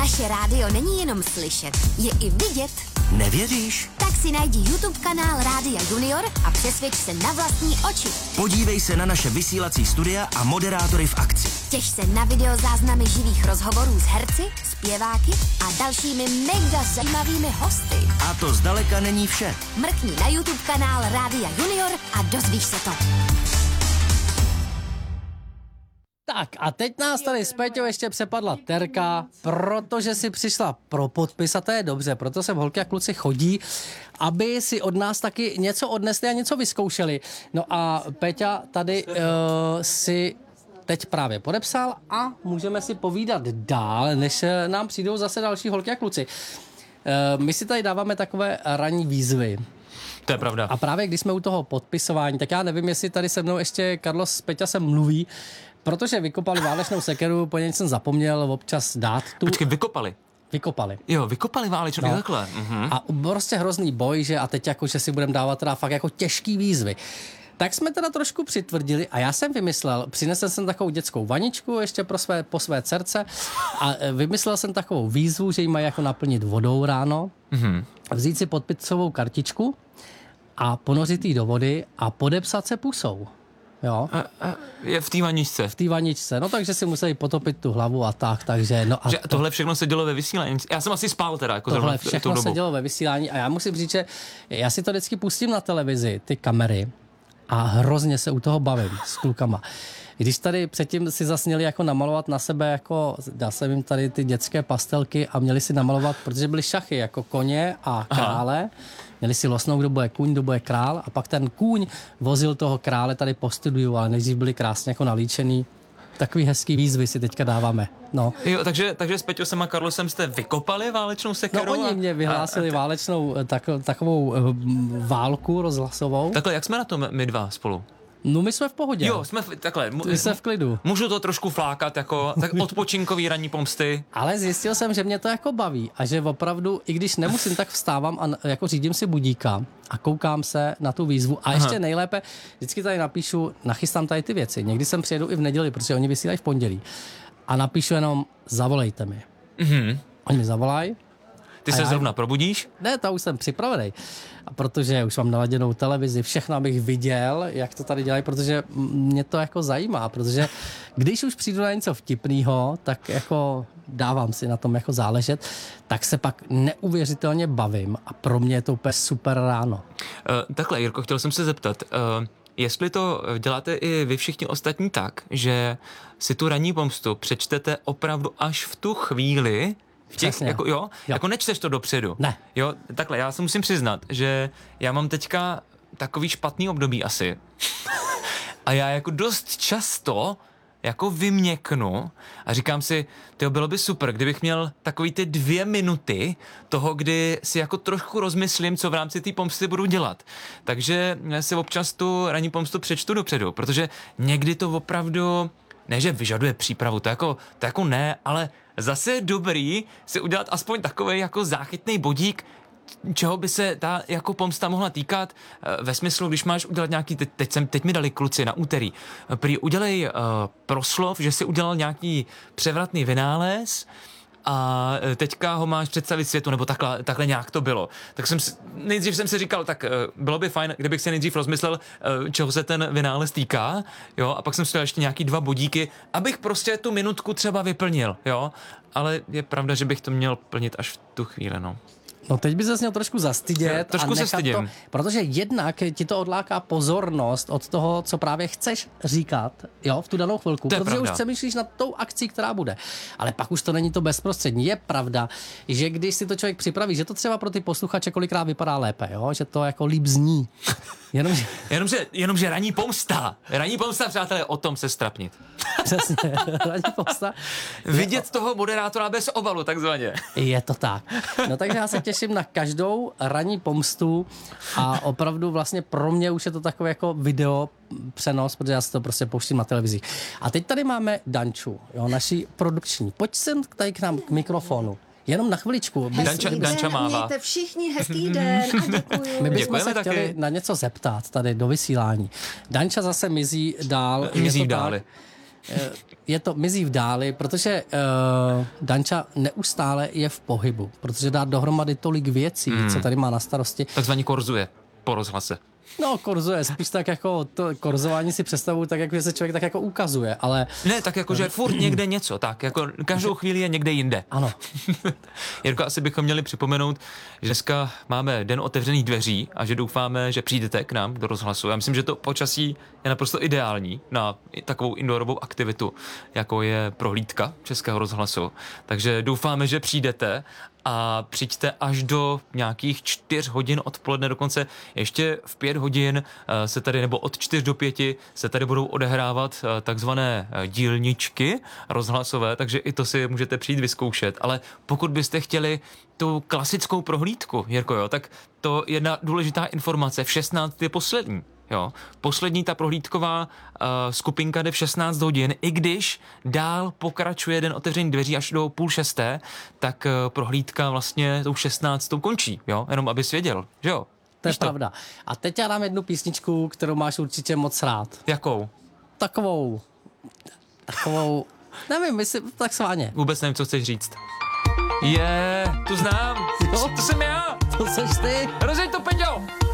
Naše rádio není jenom slyšet, je i vidět. Nevěříš? Tak si najdi YouTube kanál Rádia Junior a přesvědč se na vlastní oči. Podívej se na naše vysílací studia a moderátory v akci. Těš se na videozáznamy živých rozhovorů s herci, zpěváky a dalšími mega zajímavými hosty. A to zdaleka není vše. Mrkni na YouTube kanál Rádia Junior a dozvíš se to. Tak a teď nás tady s Péťou ještě přepadla Terka, protože si přišla pro podpis a to je dobře, proto sem holky a kluci chodí, aby si od nás taky něco odnesli a něco vyzkoušeli. No a Péťa tady si teď právě podepsal a můžeme si povídat dál, než nám přijdou zase další holky a kluci. My si tady dáváme takové ranní výzvy. To je pravda. A právě když jsme u toho podpisování, tak já nevím, jestli tady se mnou ještě Carlos s Peťa se mluví, protože vykopali válečnou sekeru, po něm jsem zapomněl občas dát tu... Počkej, vykopali. Jo, vykopali válečnou, takhle. Mhm. A prostě hrozný boj, že a teď jako, že si budeme dávat teda fakt jako těžký výzvy. Tak jsme teda trošku přitvrdili a já jsem vymyslel, přinesl jsem takovou dětskou vaničku ještě po své dcerce a vymyslel jsem takovou výzvu, že ji mají jako naplnit vodou ráno, vzít si podpisovou kartičku a ponořit ji do vody a podepsat se pusou. Jo. Je v té vaničce. V té vaničce, no takže si museli potopit tu hlavu a tak, takže no a že tohle všechno se dělo ve vysílání. Já jsem asi spál teda, jako tohle všechno se dělo ve vysílání a já musím říct, že já si to vždycky pustím na televizi, ty kamery a hrozně se u toho bavím s klukama. Když tady předtím si zasněli jako namalovat na sebe, jako dal jsem jim tady ty dětské pastelky a měli si namalovat, protože byly šachy jako koně a krále. Aha. Měli si losnout, kdo bude kůň, kdo bude král a pak ten kůň vozil toho krále tady po studiu, ale nejdřív byli krásně jako nalíčený. Takový hezký výzvy si teďka dáváme. No. Jo, takže s Peťou a Karlosem jste vykopali válečnou sekeru? No oni mě vyhlásili válečnou takovou válku rozhlasovou. Takhle, jak jsme na tom my dva spolu? No my jsme v pohodě. Jo, jsme takhle. Ty jsi v klidu. Můžu to trošku flákat, jako tak odpočinkový ranní pomsty. Ale zjistil jsem, že mě to jako baví a že opravdu, i když nemusím, tak vstávám a jako řídím si budíka a koukám se na tu výzvu. A ještě nejlépe, vždycky tady napíšu, nachystám tady ty věci. Někdy sem přijedu i v neděli, protože oni vysílají v pondělí. A napíšu jenom, zavolejte mi. Oni mi zavolají. Ty se zrovna probudíš? Ne, to už jsem připravený. A protože už mám naladěnou televizi, všechno abych viděl, jak to tady dělají, protože mě to jako zajímá, protože když už přijdu na něco vtipného, tak jako dávám si na tom jako záležet, tak se pak neuvěřitelně bavím a pro mě je to úplně super ráno. Takhle, Jirko, chtěl jsem se zeptat, jestli to děláte i vy všichni ostatní tak, že si tu ranní pomstu přečtete opravdu až v tu chvíli, jako nečteš to dopředu. Ne. Jo, takhle, já se musím přiznat, že já mám teďka takový špatný období asi. A já jako dost často jako vyměknu a říkám si, tyjo, bylo by super, kdybych měl takový ty 2 minuty toho, kdy si jako trošku rozmyslím, co v rámci té pomsty budu dělat. Takže si občas tu ranní pomstu přečtu dopředu, protože někdy to opravdu, ne, že vyžaduje přípravu, to jako ne, ale zase je dobrý si udělat aspoň takovej jako záchytný bodík, čeho by se ta jako pomsta mohla týkat, ve smyslu, když máš udělat nějaký, teď mi dali kluci na úterý, prý udělej proslov, že si udělal nějaký převratný vynález a teďka ho máš představit světu, nebo takhle nějak to bylo. Tak nejdřív jsem si říkal, tak bylo by fajn, kdybych si nejdřív rozmyslel, čeho se ten vynález týká, jo, a pak jsem si dal ještě nějaký 2 bodíky, abych prostě tu minutku třeba vyplnil, jo, ale je pravda, že bych to měl plnit až v tu chvíli, no. No teď by se měl trošku zastydět. Trošku se stydím. To, protože jednak ti to odláká pozornost od toho, co právě chceš říkat, jo, v tu danou chvilku. Protože pravda. už přemýšlíš nad tou akcí, která bude. Ale pak už to není to bezprostřední. Je pravda, že když si to člověk připraví, že to třeba pro ty posluchače kolikrát vypadá lépe, jo, že to jako líp zní. Jenomže ranní pomsta, přátelé, o tom se strapnit. Přesně, ranní pomsta. Vidět toho moderátora bez obalu, takzvaně. Je to tak. No takže já se těším na každou ranní pomstu a opravdu vlastně pro mě už je to takové jako video přenos, protože já si to prostě pouštím na televizi. A teď tady máme Danču, jo, naší produkční. Pojď sem tady k nám k mikrofonu. Jenom na chviličku. Danča mává. Mějte všichni hezký den a děkuji. My bychom se chtěli na něco zeptat tady do vysílání. Danča zase mizí dál. Mizí dále. je to mizí v dáli, protože Danča neustále je v pohybu, protože dá dohromady tolik věcí, co tady má na starosti. Takzvaně korzuje po rozhlase. No, korzuje, spíš tak jako to korzování si představuju tak, jako, že se člověk tak jako ukazuje, ale... Ne, tak jako, že furt někde něco, tak, jako každou chvíli je někde jinde. Ano. Jirko, asi bychom měli připomenout, že dneska máme den otevřených dveří a že doufáme, že přijdete k nám do rozhlasu. Já myslím, že to počasí je naprosto ideální na takovou indoorovou aktivitu, jako je prohlídka Českého rozhlasu. Takže doufáme, že přijdete a přijďte až do nějakých 4 hodin odpoledne, dokonce ještě v 5 hodin se tady, nebo od 4 do 5 se tady budou odehrávat takzvané dílničky rozhlasové, takže i to si můžete přijít vyzkoušet. Ale pokud byste chtěli tu klasickou prohlídku, Jirko, jo, tak to je jedna důležitá informace. V 16 je poslední. Jo. Poslední ta prohlídková skupinka jde v 16 hodin, i když dál pokračuje den otevření dveří až do 5:30, tak prohlídka vlastně tou 16 končí, jo, jenom abys věděl, že jo. To je pravda. A teď já dám jednu písničku, kterou máš určitě moc rád. Jakou? Takovou, nevím, tak sváně. Vůbec nevím, co chceš říct. Tu znám, Jo? to jsem já. To seš ty. Rozjeď to, Peťo!